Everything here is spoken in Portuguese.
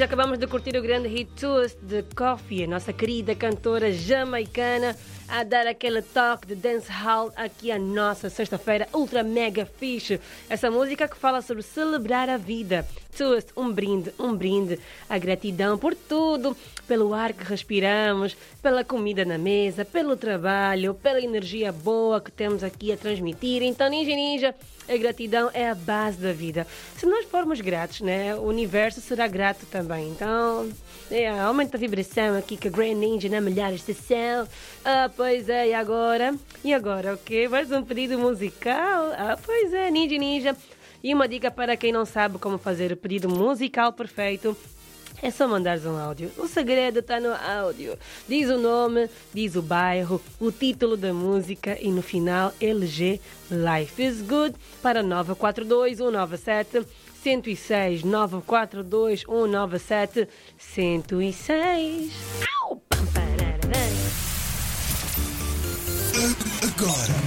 Ninja, acabamos de curtir o grande hit Toast de Coffee, a nossa querida cantora jamaicana, a dar aquele toque de dancehall aqui a nossa sexta-feira ultra mega fixe. Essa música que fala sobre celebrar a vida. Toast, um brinde à gratidão por tudo, pelo ar que respiramos, pela comida na mesa, pelo trabalho, pela energia boa que temos aqui a transmitir. Então, Ninja, a gratidão é a base da vida. Se nós formos gratos, né, o universo será grato também. Então, aumenta a vibração aqui que a Grand Ninja na melhor estação. Pois é, e agora? E agora, o quê? Mais um pedido musical? Pois é, Ninja. E uma dica para quem não sabe como fazer o pedido musical perfeito. É só mandares um áudio. O segredo está no áudio. Diz o nome, diz o bairro, o título da música e no final LG Life is Good para 942 197 106 942 197 106. Au! Agora